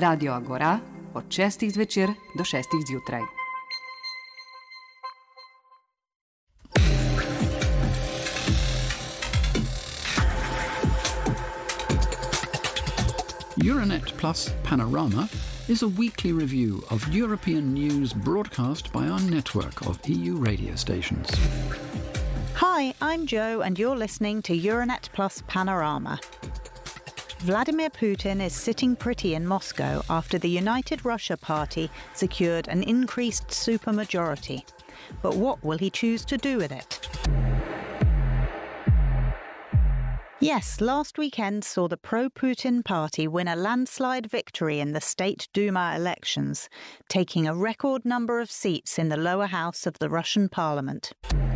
Radio Agora od 6 zvečer do 6 zjutraj. Euronet Plus Panorama is a weekly review of European news broadcast by our network of EU radio stations. Hi, I'm Joe and you're listening to Euronet Plus Panorama. Vladimir Putin is sitting pretty in Moscow after the United Russia Party secured an increased supermajority. But what will he choose to do with it? Yes, last weekend saw the pro-Putin party win a landslide victory in the State Duma elections, taking a record number of seats in the lower house of the Russian parliament.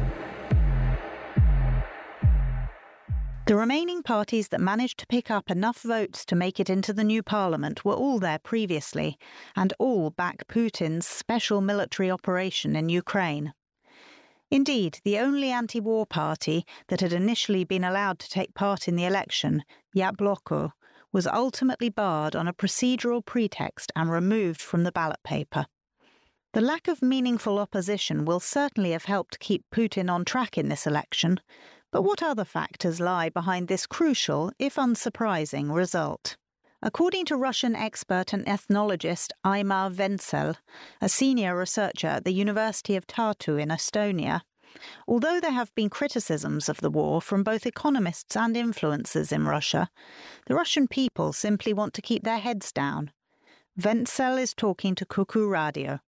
The remaining parties that managed to pick up enough votes to make it into the new parliament were all there previously, and all back Putin's special military operation in Ukraine. Indeed, the only anti-war party that had initially been allowed to take part in the election, Yabloko, was ultimately barred on a procedural pretext and removed from the ballot paper. The lack of meaningful opposition will certainly have helped keep Putin on track in this election, but what other factors lie behind this crucial, if unsurprising, result? According to Russian expert and ethnologist Aimar Vencel, a senior researcher at the University of Tartu in Estonia, although there have been criticisms of the war from both economists and influencers in Russia, the Russian people simply want to keep their heads down. Vencel is talking to Kuku Radio.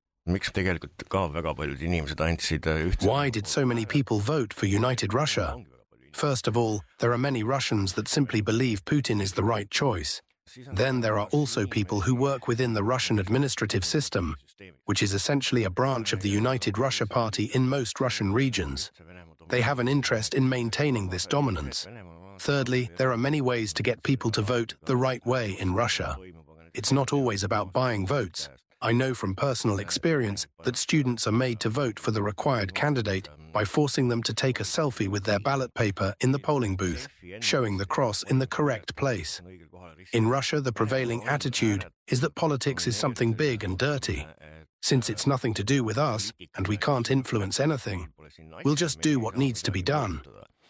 Why did so many people vote for United Russia? First of all, there are many Russians that simply believe Putin is the right choice. Then there are also people who work within the Russian administrative system, which is essentially a branch of the United Russia Party in most Russian regions. They have an interest in maintaining this dominance. Thirdly, there are many ways to get people to vote the right way in Russia. It's not always about buying votes. I know from personal experience that students are made to vote for the required candidate by forcing them to take a selfie with their ballot paper in the polling booth, showing the cross in the correct place. In Russia, the prevailing attitude is that politics is something big and dirty. Since it's nothing to do with us and we can't influence anything, we'll just do what needs to be done.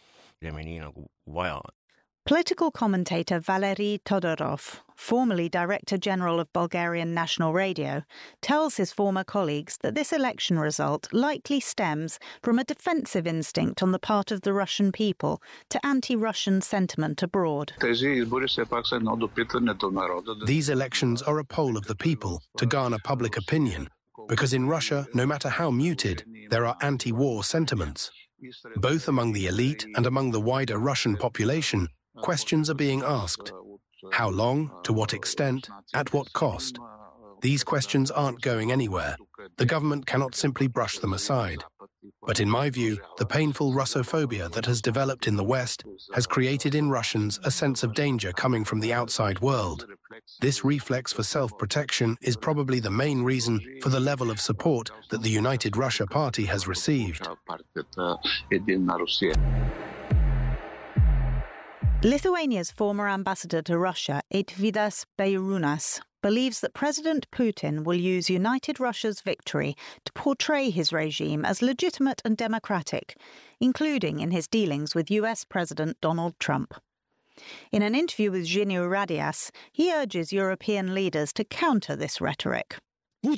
Political commentator Valery Todorov, formerly Director General of Bulgarian National Radio, tells his former colleagues that this election result likely stems from a defensive instinct on the part of the Russian people to anti-Russian sentiment abroad. These elections are a poll of the people to garner public opinion, because in Russia, no matter how muted, there are anti-war sentiments. Both among the elite and among the wider Russian population, questions are being asked. How long, to what extent, at what cost? These questions aren't going anywhere. The government cannot simply brush them aside. But in my view, the painful Russophobia that has developed in the West has created in Russians a sense of danger coming from the outside world. This reflex for self-protection is probably the main reason for the level of support that the United Russia Party has received. Lithuania's former ambassador to Russia, Eitvydas Beirunas, believes that President Putin will use United Russia's victory to portray his regime as legitimate and democratic, including in his dealings with US President Donald Trump. In an interview with Zheniu Radias, he urges European leaders to counter this rhetoric. I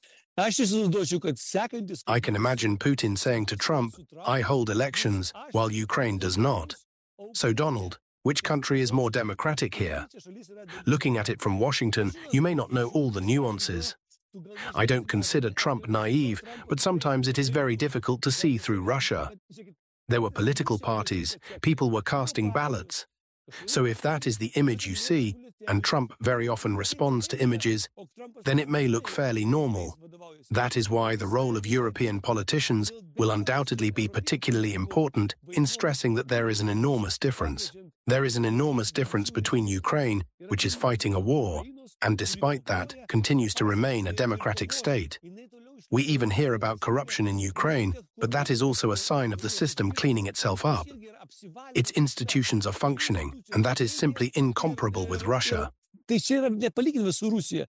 can imagine Putin saying to Trump, "I hold elections, while Ukraine does not." So, Donald, which country is more democratic here? Looking at it from Washington, you may not know all the nuances. I don't consider Trump naive, but sometimes it is very difficult to see through Russia. There were political parties, people were casting ballots. So if that is the image you see, and Trump very often responds to images, then it may look fairly normal. That is why the role of European politicians will undoubtedly be particularly important in stressing that there is an enormous difference. There is an enormous difference between Ukraine, which is fighting a war, and despite that, continues to remain a democratic state. We even hear about corruption in Ukraine, but that is also a sign of the system cleaning itself up. Its institutions are functioning, and that is simply incomparable with Russia.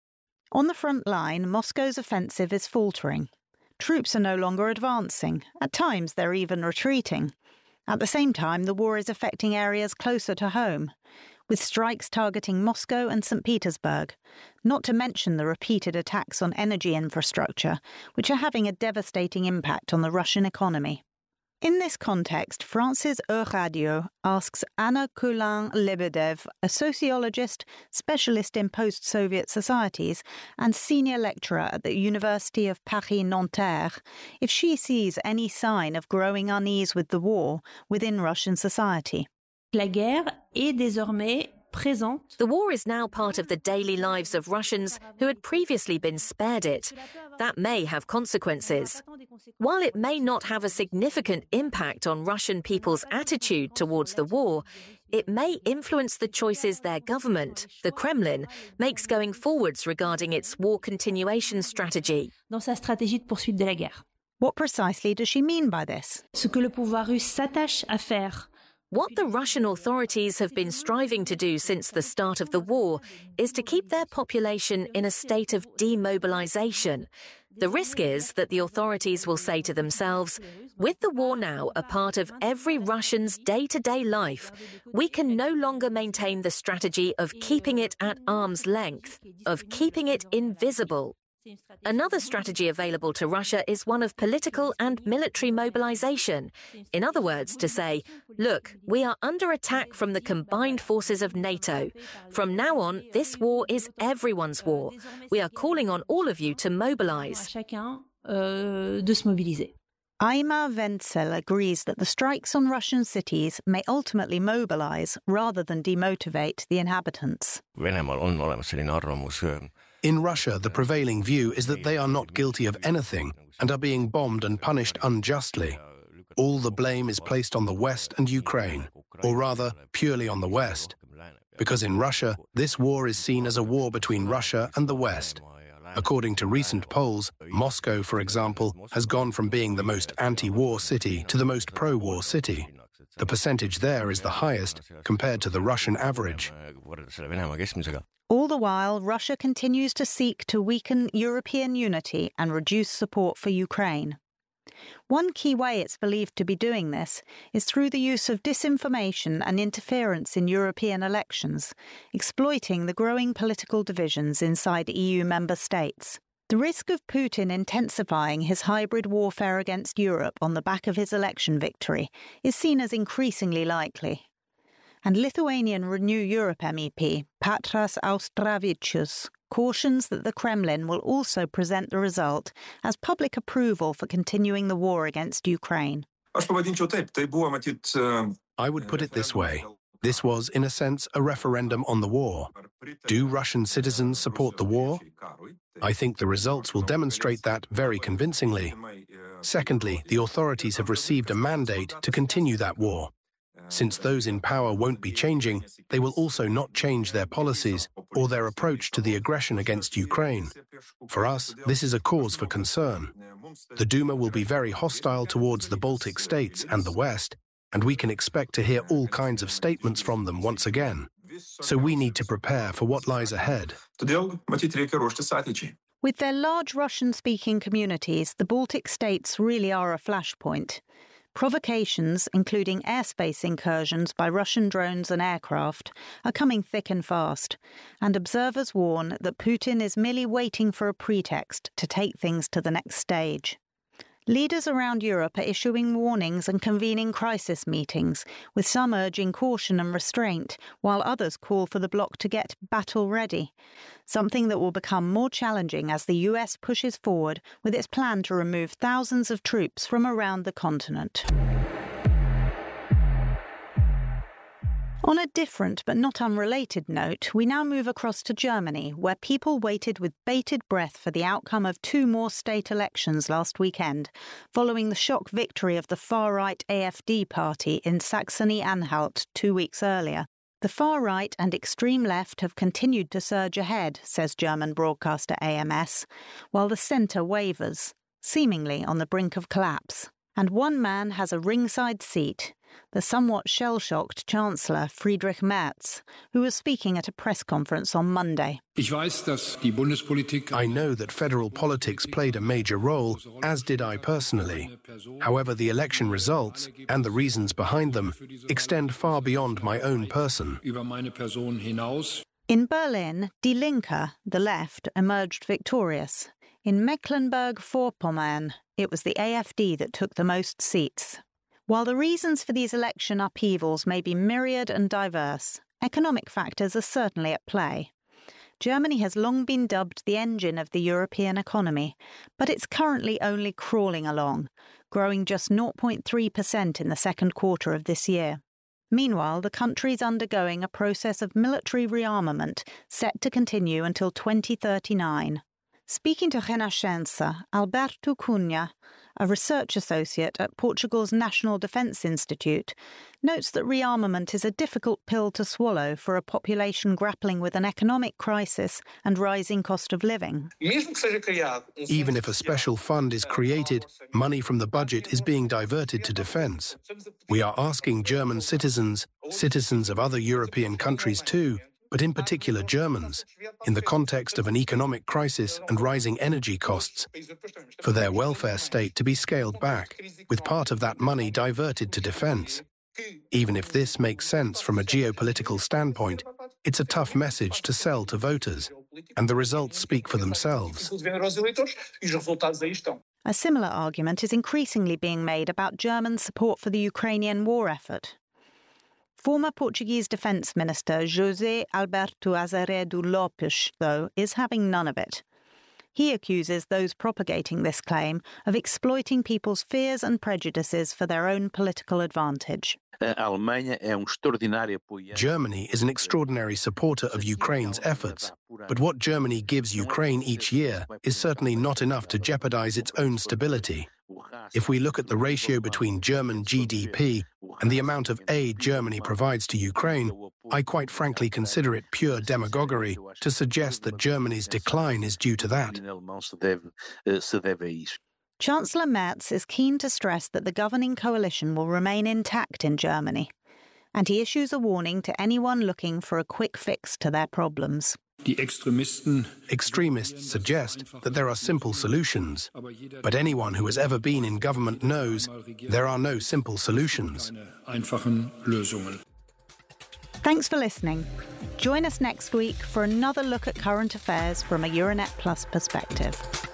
On the front line, Moscow's offensive is faltering. Troops are no longer advancing. At times, they're even retreating. At the same time, the war is affecting areas closer to home, with strikes targeting Moscow and St. Petersburg, not to mention the repeated attacks on energy infrastructure, which are having a devastating impact on the Russian economy. In this context, France's Euradio asks Anna Coulin-Lebedev, a sociologist, specialist in post-Soviet societies, and senior lecturer at the University of Paris-Nanterre, if she sees any sign of growing unease with the war within Russian society. La guerre est désormais présente. The war is now part of the daily lives of Russians who had previously been spared it. That may have consequences. While it may not have a significant impact on Russian people's attitude towards the war, it may influence the choices their government, the Kremlin, makes going forwards regarding its war continuation strategy. Dans sa stratégie de poursuite de la guerre. What precisely does she mean by this? Ce que le pouvoir russe s'attache à faire. What the Russian authorities have been striving to do since the start of the war is to keep their population in a state of demobilization. The risk is that the authorities will say to themselves, with the war now a part of every Russian's day-to-day life, we can no longer maintain the strategy of keeping it at arm's length, of keeping it invisible. Another strategy available to Russia is one of political and military mobilization. In other words, to say, look, we are under attack from the combined forces of NATO. From now on, this war is everyone's war. We are calling on all of you to mobilize. Chacun de se mobiliser. Aimar Wenzel agrees that the strikes on Russian cities may ultimately mobilize rather than demotivate the inhabitants. Venemaal on olemas selline arvamus. In Russia, the prevailing view is that they are not guilty of anything and are being bombed and punished unjustly. All the blame is placed on the West and Ukraine, or rather, purely on the West. Because in Russia, this war is seen as a war between Russia and the West. According to recent polls, Moscow, for example, has gone from being the most anti-war city to the most pro-war city. The percentage there is the highest compared to the Russian average. All the while, Russia continues to seek to weaken European unity and reduce support for Ukraine. One key way it's believed to be doing this is through the use of disinformation and interference in European elections, exploiting the growing political divisions inside EU member states. The risk of Putin intensifying his hybrid warfare against Europe on the back of his election victory is seen as increasingly likely. And Lithuanian Renew Europe MEP Petras Auštrevičius cautions that the Kremlin will also present the result as public approval for continuing the war against Ukraine. I would put it this way. This was, in a sense, a referendum on the war. Do Russian citizens support the war? I think the results will demonstrate that very convincingly. Secondly, the authorities have received a mandate to continue that war. Since those in power won't be changing, they will also not change their policies or their approach to the aggression against Ukraine. For us, this is a cause for concern. The Duma will be very hostile towards the Baltic states and the West, and we can expect to hear all kinds of statements from them once again. So we need to prepare for what lies ahead. With their large Russian-speaking communities, the Baltic states really are a flashpoint. Provocations, including airspace incursions by Russian drones and aircraft, are coming thick and fast, and observers warn that Putin is merely waiting for a pretext to take things to the next stage. Leaders around Europe are issuing warnings and convening crisis meetings, with some urging caution and restraint, while others call for the bloc to get battle-ready, something that will become more challenging as the US pushes forward with its plan to remove thousands of troops from around the continent. On a different but not unrelated note, we now move across to Germany, where people waited with bated breath for the outcome of two more state elections last weekend, following the shock victory of the far-right AfD party in Saxony-Anhalt 2 weeks earlier. The far-right and extreme left have continued to surge ahead, says German broadcaster AMS, while the centre wavers, seemingly on the brink of collapse. And one man has a ringside seat. the somewhat shell-shocked Chancellor Friedrich Merz, who was speaking at a press conference on Monday. I know that federal politics played a major role, as did I personally. However, the election results, and the reasons behind them, extend far beyond my own person. In Berlin, Die Linke, the left, emerged victorious. In Mecklenburg-Vorpommern, it was the AfD that took the most seats. While the reasons for these election upheavals may be myriad and diverse, economic factors are certainly at play. Germany has long been dubbed the engine of the European economy, but it's currently only crawling along, growing just 0.3% in the second quarter of this year. Meanwhile, the country's undergoing a process of military rearmament set to continue until 2039. Speaking to Renascença, Alberto Cunha, a research associate at Portugal's National Defence Institute, notes that rearmament is a difficult pill to swallow for a population grappling with an economic crisis and rising cost of living. Even if a special fund is created, money from the budget is being diverted to defence. We are asking German citizens of other European countries too, but in particular Germans, in the context of an economic crisis and rising energy costs, for their welfare state to be scaled back, with part of that money diverted to defence. Even if this makes sense from a geopolitical standpoint, it's a tough message to sell to voters, and the results speak for themselves. A similar argument is increasingly being made about German support for the Ukrainian war effort. Former Portuguese Defence Minister José Alberto Azeredo Lopes, though, is having none of it. He accuses those propagating this claim of exploiting people's fears and prejudices for their own political advantage. Germany is an extraordinary supporter of Ukraine's efforts, but what Germany gives Ukraine each year is certainly not enough to jeopardize its own stability. If we look at the ratio between German GDP and the amount of aid Germany provides to Ukraine, I quite frankly consider it pure demagoguery to suggest that Germany's decline is due to that. Chancellor Merz is keen to stress that the governing coalition will remain intact in Germany, and he issues a warning to anyone looking for a quick fix to their problems. Extremists suggest that there are simple solutions, but anyone who has ever been in government knows there are no simple solutions. Thanks for listening. Join us next week for another look at current affairs from a Euronet Plus perspective.